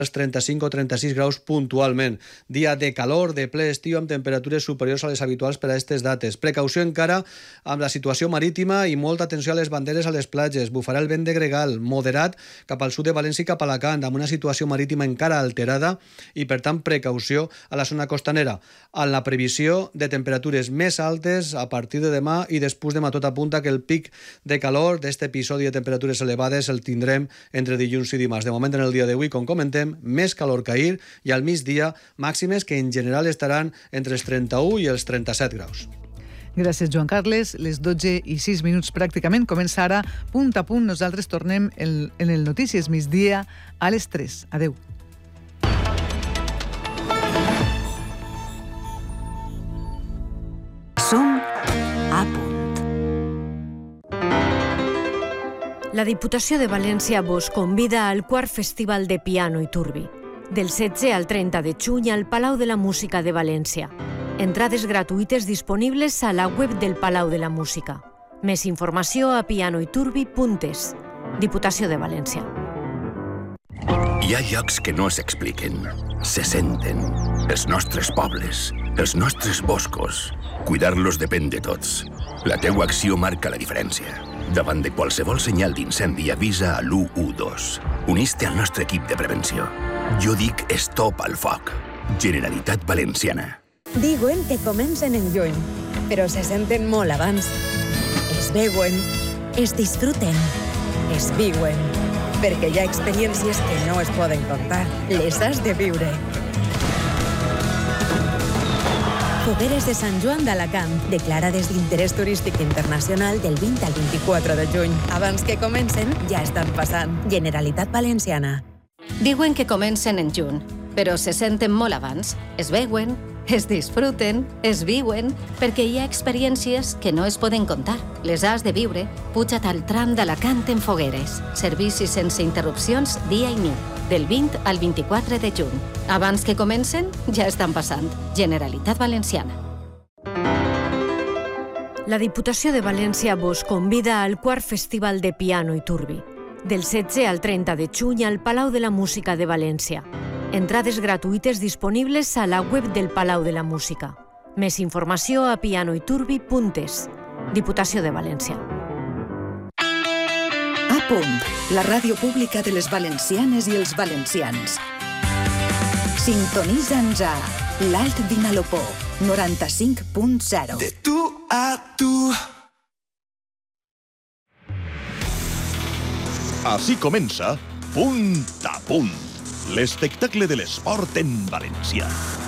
els 35 o 36 graus puntualment. Dia de calor, de ple estiu, amb temperatures superiors a les habituals per a aquestes dates. Precaució encara amb la situació marítima i molta atenció a les banderes a les platges. Bufarà el vent de gregal, moderat cap al sud de València i cap a Alacant, amb una situació marítima encara alterada i, per tant, precaució a la zona costanera. En la previsió de temperatures més altes a partir de demà i després demà tot apunta que el pic de calor d'aquest episodi de temperatures elevades el tindrem entre dilluns i dimarts. De moment, en el dia d'avui, com comentem, més calor que ahir i al migdia màximes que en general estaran entre els 31 i els 37 graus. Gràcies, Joan Carles. Les 12:06 pràcticament. Comença ara Punt a Punt. Nosaltres tornem en el Notícies Migdia a les 3. Adeu. Som a punt. La Diputació de València vos convida al quart Festival de Piano i Turbi, del 16 al 30 de juny al Palau de la Música de València. Entrades gratuïtes disponibles a la web del Palau de la Música. Més informació a pianoiturbi.es. Diputació de València. Hi ha llocs que no s'expliquen, se senten. Els nostres pobles, els nostres boscos. Cuidar-los depèn de tots. La teua acció marca la diferència. Davant de qualsevol senyal d'incendi, avisa a l'112. Unís-te al nostre equip de prevenció. Jo dic stop al foc. Generalitat Valenciana. Diuen que comencen en juny, però se senten molt abans. Es veuen, es disfruten, es viuen, perquè hi ha experiències que no es poden contar. Les has de viure. Fogueres de Sant Joan d'Alacant, declarades d'interès turístic internacional del 20 al 24 de juny. Abans que comencen, ja estan passant. Generalitat Valenciana. Diuen que comencen en juny, però se senten molt abans. Es veuen, es disfruten, es viuen, perquè hi ha experiències que no es poden contar. Les has de viure. Puja't al tram d'Alacant en Fogueres. Servicis sense interrupcions dia i nit, del 20 al 24 de juny. Abans que comencen, ja estan passant. Generalitat Valenciana. La Diputació de València vos convida al quart Festival de Piano i Turbi, del 16 al 30 de juny al Palau de la Música de València. Entrades gratuïtes disponibles a la web del Palau de la Música. Més informació a pianoiturbi.es. Diputació de València. A punt, la ràdio pública de les valencianes i els valencians. Sintonitza'ns a l'Alt Vinalopó, 95.0. De tu a tu. Així comença Punt a Punt, l'espectacle de l'esport en valencià.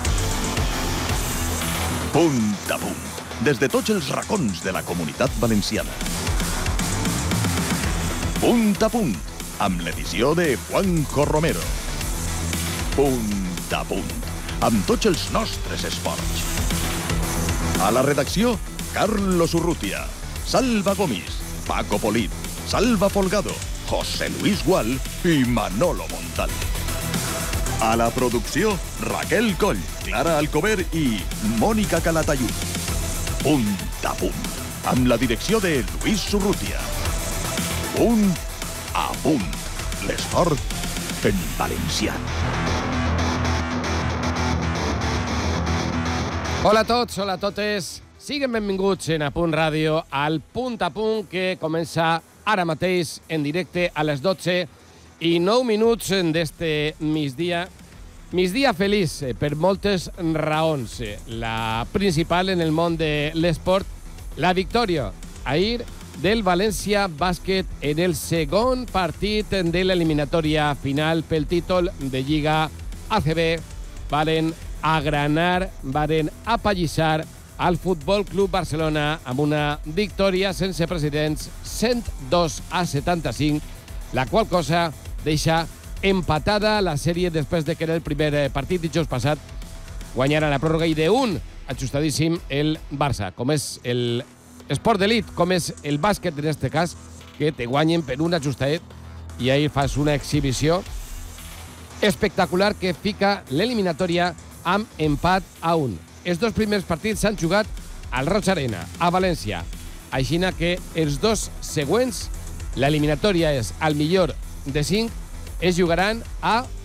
Punt a Punt, des de tots els racons de la comunitat valenciana. Punt a Punt, amb l'edició de Juanjo Romero. Punt a Punt, amb tots els nostres esports. A la redacció, Carlos Urrutia, Salva Gomis, Paco Polit, Salva Folgado, José Luis Gual i Manolo Montal. A la producció, Raquel Coll, Clara Alcover i Mònica Calatayud. Punt a Punt, amb la direcció de Luis Urrutia. Punt a Punt, l'esport en valencià. Hola a tots, hola a totes. Siguin benvinguts en A Punt Ràdio al Punt a Punt que comença ara mateix en directe a les 12 i 9 minuts d'este migdia. Migdia feliç per moltes raons. La principal en el món de l'esport, la victòria ahir del València Bàsquet en el segon partit de l'eliminatòria final pel títol de Lliga ACB. Varen agranar, varen apallissar al Futbol Club Barcelona amb una victòria sense precedents, 102-75, la qual cosa deixa empatada la sèrie després de que en el primer partit dijous passat guanyara la pròrroga i d'un ajustadíssim el Barça, com és l'esport d'elit, com és el bàsquet en aquest cas, que te guanyen per un ajustadet i ahir fas una exhibició espectacular que fica l'eliminatòria amb empat a 1. Els dos primers partits s'han jugat al Roig Arena, a València. Així que els dos següents, l'eliminatòria és al millor de 5, es jugaran a